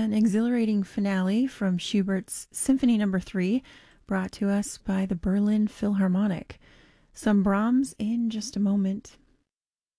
an exhilarating finale from Schubert's Symphony No. 3, brought to us by the Berlin Philharmonic. Some Brahms in just a moment.